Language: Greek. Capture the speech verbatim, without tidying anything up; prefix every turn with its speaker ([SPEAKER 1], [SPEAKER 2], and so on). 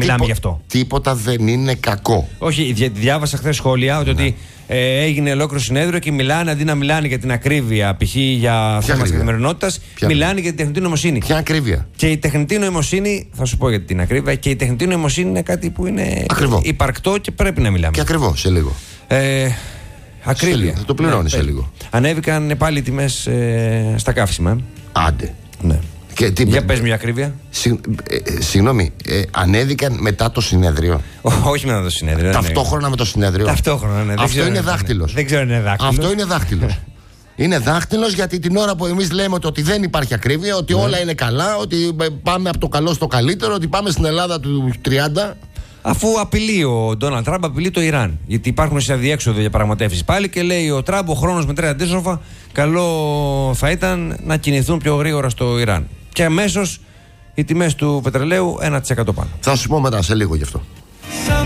[SPEAKER 1] μιλάμε γι' αυτό.
[SPEAKER 2] Τίποτα δεν είναι κακό.
[SPEAKER 1] Όχι, δι, διάβασα χθες σχόλια ότι, ναι. ότι ε, έγινε ολόκληρο συνέδριο και μιλάνε αντί να μιλάνε για την ακρίβεια, π.χ. για θέματα καθημερινότητας, μιλάνε για την τεχνητή νοημοσύνη.
[SPEAKER 2] Ποια ακρίβεια?
[SPEAKER 1] Και η τεχνητή νοημοσύνη, θα σου πω για την ακρίβεια, και η τεχνητή νοημοσύνη είναι κάτι που είναι
[SPEAKER 2] ακριβό.
[SPEAKER 1] Υπαρκτό και πρέπει να μιλάμε.
[SPEAKER 2] Και ακριβό σε λίγο.
[SPEAKER 1] Ε, ακρίβεια.
[SPEAKER 2] Σε λίγο. Θα το πληρώνει
[SPEAKER 1] ναι,
[SPEAKER 2] σε λίγο.
[SPEAKER 1] Ανέβηκαν πάλι οι τιμές ε, στα καύσιμα.
[SPEAKER 2] Άντε.
[SPEAKER 1] Ναι.
[SPEAKER 2] Και τι,
[SPEAKER 1] για πες μια ακρίβεια.
[SPEAKER 2] Συ, ε, ε, συγγνώμη, ε, ανέβηκαν μετά το συνέδριο.
[SPEAKER 1] Όχι μετά το συνέδριο.
[SPEAKER 2] Ταυτόχρονα
[SPEAKER 1] ναι.
[SPEAKER 2] με το συνέδριο.
[SPEAKER 1] Ταυτόχρονα, ναι.
[SPEAKER 2] Αυτό είναι δάχτυλος.
[SPEAKER 1] Δεν ξέρω αν είναι δάχτυλος.
[SPEAKER 2] Αυτό είναι δάχτυλος. Είναι δάχτυλος γιατί την ώρα που εμείς λέμε ότι δεν υπάρχει ακρίβεια, ότι όλα είναι καλά, ότι πάμε από το καλό στο καλύτερο, ότι πάμε στην Ελλάδα του τριάντα.
[SPEAKER 1] Αφού απειλεί ο Ντόναλντ Τραμπ, απειλεί το Ιράν. Γιατί υπάρχουν σε αδιέξοδο διαπραγματεύσεις πάλι και λέει ο Τραμπ, ο χρόνος μετράει αντίστροφα. Καλό θα ήταν να κινηθούν πιο γρήγορα στο Ιράν. Και αμέσως οι τιμές του πετρελαίου ένα τοις εκατό πάνω.
[SPEAKER 2] Θα σου πω μετά σε λίγο γι' αυτό.